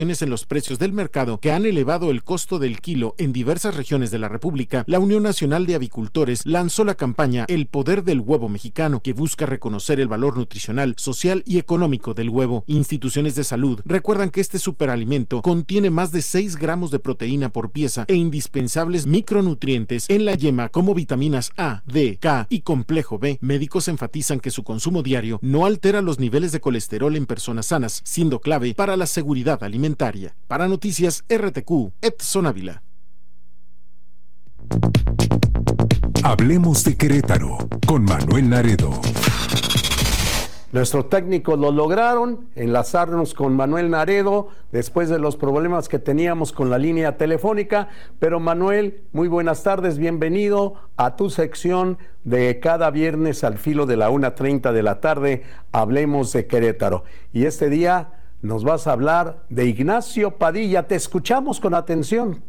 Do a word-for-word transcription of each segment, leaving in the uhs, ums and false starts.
en los precios del mercado que han elevado el costo del kilo en diversas regiones de la República, la Unión Nacional de Avicultores lanzó la campaña El Poder del Huevo Mexicano, que busca reconocer el valor nutricional, social y económico del huevo. Instituciones de salud recuerdan que este superalimento contiene más de seis gramos de proteína por pieza e indispensables micronutrientes en la yema como vitaminas A, D, K y complejo B. Médicos enfatizan que su consumo diario no altera los niveles de colesterol en personas sanas, siendo clave para la seguridad alimentaria. Para Noticias R T Q, Edson Ávila. Hablemos de Querétaro con Manuel Naredo. Nuestros técnicos lo lograron, enlazarnos con Manuel Naredo después de los problemas que teníamos con la línea telefónica. Pero Manuel, muy buenas tardes, bienvenido a tu sección de cada viernes al filo de la una treinta de la tarde, Hablemos de Querétaro. Y este día nos vas a hablar de Ignacio Padilla. Te escuchamos con atención.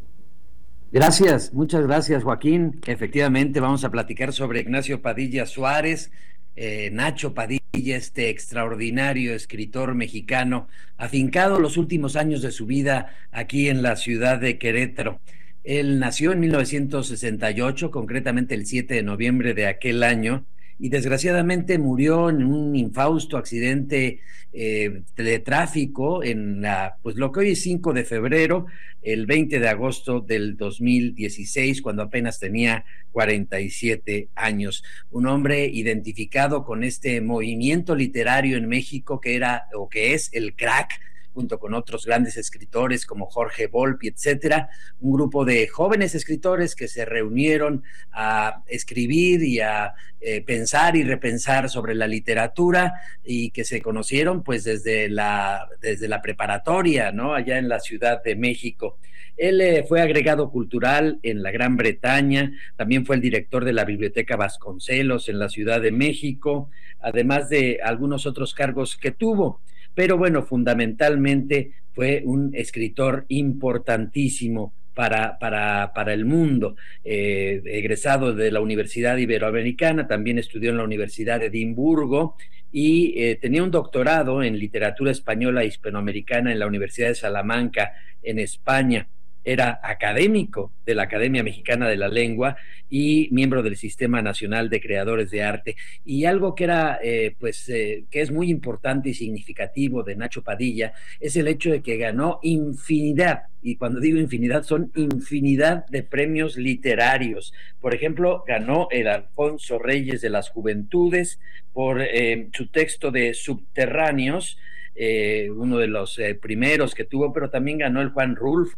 Gracias, muchas gracias, Joaquín. Efectivamente, vamos a platicar sobre Ignacio Padilla Suárez, eh, Nacho Padilla, este extraordinario escritor mexicano, afincado los últimos años de su vida aquí en la ciudad de Querétaro. Él nació en mil novecientos sesenta y ocho, concretamente el siete de noviembre de aquel año, y desgraciadamente murió en un infausto accidente eh, de tráfico en la, pues lo que hoy es cinco de febrero, el veinte de agosto del dos mil dieciséis, cuando apenas tenía cuarenta y siete años. Un hombre identificado con este movimiento literario en México que era o que es el crack, junto con otros grandes escritores como Jorge Volpi, etcétera, un grupo de jóvenes escritores que se reunieron a escribir y a eh, pensar y repensar sobre la literatura y que se conocieron pues desde la, desde la preparatoria, ¿no? Allá en la Ciudad de México. Él eh, fue agregado cultural en la Gran Bretaña, también fue el director de la Biblioteca Vasconcelos en la Ciudad de México, además de algunos otros cargos que tuvo. Pero bueno, fundamentalmente fue un escritor importantísimo para, para, para el mundo. Eh, egresado de la Universidad Iberoamericana, también estudió en la Universidad de Edimburgo y eh, tenía un doctorado en literatura española e hispanoamericana en la Universidad de Salamanca, en España. Era académico de la Academia Mexicana de la Lengua y miembro del Sistema Nacional de Creadores de Arte. Y algo que era, eh, pues, eh, que es muy importante y significativo de Nacho Padilla es el hecho de que ganó infinidad, y cuando digo infinidad, son infinidad de premios literarios. Por ejemplo, ganó el Alfonso Reyes de las Juventudes por eh, su texto de Subterráneos, eh, uno de los eh, primeros que tuvo, pero también ganó el Juan Rulfo.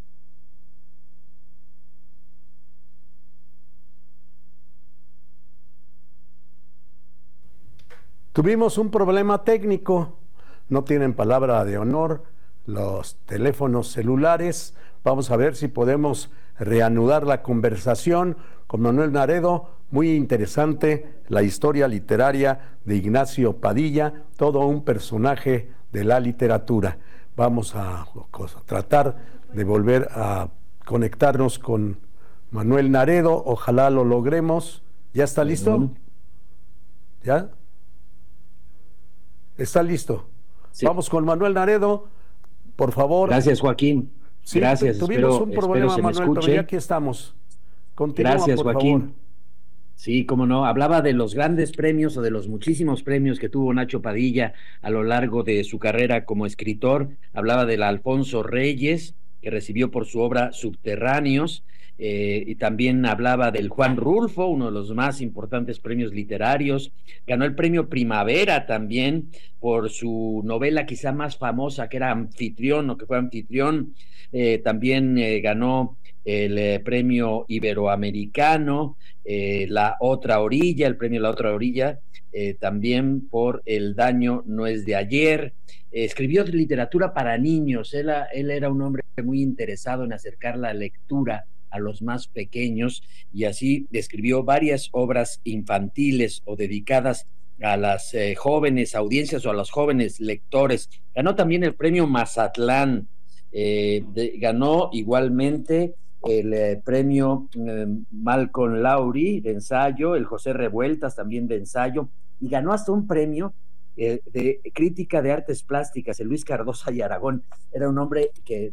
Tuvimos un problema técnico, no tienen palabra de honor los teléfonos celulares. Vamos a ver si podemos reanudar la conversación con Manuel Naredo. Muy interesante la historia literaria de Ignacio Padilla, todo un personaje de la literatura. Vamos a, a tratar de volver a conectarnos con Manuel Naredo, ojalá lo logremos. ¿Ya está listo? ¿Ya? Está listo. Sí. Vamos con Manuel Naredo, por favor. Gracias, Joaquín. Sí, Gracias. Tuvimos espero, un problema, Manuel, pero ya aquí estamos. Continúa, Gracias, por Joaquín. favor. Sí, cómo no. Hablaba de los grandes premios o de los muchísimos premios que tuvo Nacho Padilla a lo largo de su carrera como escritor. Hablaba del Alfonso Reyes, que recibió por su obra Subterráneos. Eh, y también hablaba del Juan Rulfo, uno de los más importantes premios literarios. Ganó el premio Primavera también por su novela quizá más famosa, que era Anfitrión, o que fue Anfitrión. Eh, también eh, ganó el eh, premio Iberoamericano, eh, La Otra Orilla, el premio La Otra Orilla, eh, también por El Daño No Es de Ayer. Eh, escribió literatura para niños. Él, él era un hombre muy interesado en acercar la lectura a los más pequeños, y así escribió varias obras infantiles o dedicadas a las eh, jóvenes audiencias o a los jóvenes lectores. Ganó también el premio Mazatlán, eh, de, ganó igualmente el eh, premio eh, Malcolm Lowry de ensayo, el José Revueltas también de ensayo, y ganó hasta un premio eh, de crítica de artes plásticas, el Luis Cardosa y Aragón. Era un hombre que